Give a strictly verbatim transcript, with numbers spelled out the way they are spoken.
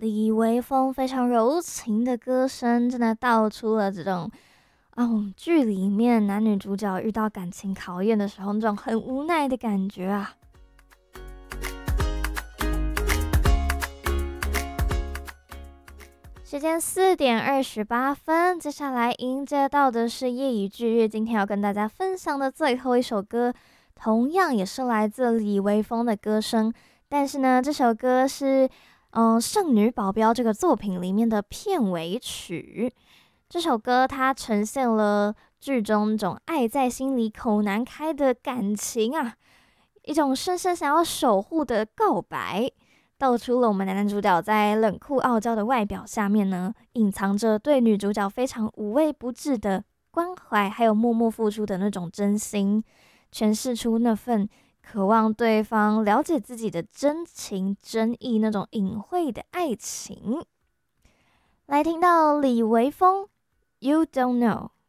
李维峰非常柔情的歌声，真的道出了这种哦剧里面男女主角遇到感情考验的时候那种很无奈的感觉啊。时间四点二十八分，接下来迎接到的是夜以继日，今天要跟大家分享的最后一首歌，同样也是来自李维峰的歌声，但是呢，这首歌是嗯、呃《圣女保镖》这个作品里面的片尾曲。这首歌它呈现了剧中那种爱在心里口难开的感情啊，一种深深想要守护的告白。道出了我们男主角在冷酷傲娇的外表下面呢，隐藏着对女主角非常无微不至的关怀，还有默默付出的那种真心，诠释出那份渴望对方了解自己的真情真意，那种隐晦的爱情。来听到李维峰 You Don't Know。